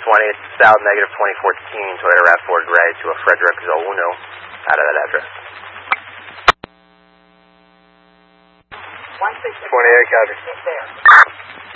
South negative 2014, Toyota RAV4 Gray to a Frederick Zoluno out of that address. 28, copy.